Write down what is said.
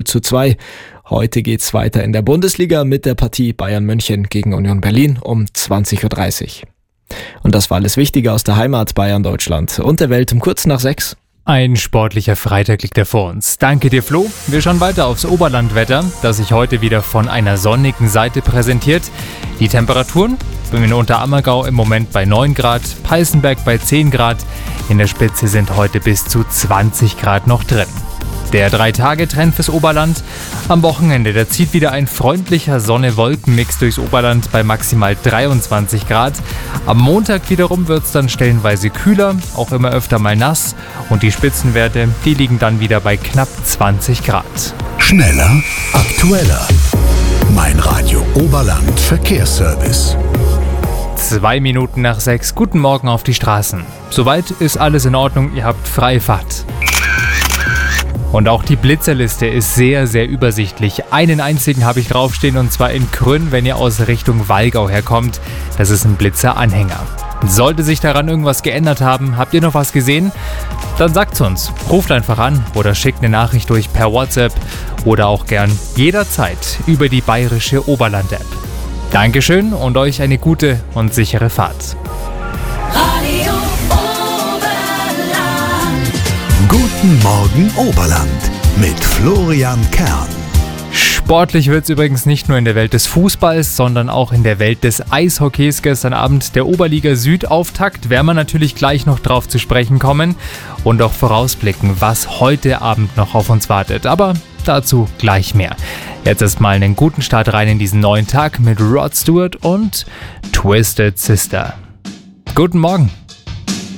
0:2. Heute geht's weiter in der Bundesliga mit der Partie Bayern München gegen Union Berlin um 20:30 Uhr. Und das war alles Wichtige aus der Heimat Bayern, Deutschland und der Welt um kurz nach 6. Ein sportlicher Freitag liegt vor uns. Danke dir, Flo. Wir schauen weiter aufs Oberlandwetter, das sich heute wieder von einer sonnigen Seite präsentiert. Die Temperaturen in Unterammergau im Moment bei 9 Grad, Peißenberg bei 10 Grad. In der Spitze sind heute bis zu 20 Grad noch drin. Der 3-Tage-Trend fürs Oberland. Am Wochenende, da zieht wieder ein freundlicher Sonne-Wolken-Mix durchs Oberland bei maximal 23 Grad. Am Montag wiederum wird es dann stellenweise kühler, auch immer öfter mal nass. Und die Spitzenwerte, die liegen dann wieder bei knapp 20 Grad. Schneller, aktueller. Mein Radio Oberland Verkehrsservice. 2 Minuten nach 6. Guten Morgen auf die Straßen. Soweit ist alles in Ordnung, ihr habt freie Fahrt. Und auch die Blitzerliste ist sehr, sehr übersichtlich. Einen einzigen habe ich draufstehen, und zwar in Krünn, wenn ihr aus Richtung Wallgau herkommt. Das ist ein Blitzer-Anhänger. Sollte sich daran irgendwas geändert haben, habt ihr noch was gesehen? Dann sagt's uns. Ruft einfach an oder schickt eine Nachricht durch per WhatsApp oder auch gern jederzeit über die bayerische Oberland-App. Dankeschön und euch eine gute und sichere Fahrt. Guten Morgen Oberland mit Florian Kern. Sportlich wird es übrigens nicht nur in der Welt des Fußballs, sondern auch in der Welt des Eishockeys. Gestern Abend der Oberliga Süd-Auftakt, werden wir natürlich gleich noch drauf zu sprechen kommen und auch vorausblicken, was heute Abend noch auf uns wartet. Aber dazu gleich mehr. Jetzt erstmal einen guten Start rein in diesen neuen Tag mit Rod Stewart und Twisted Sister. Guten Morgen.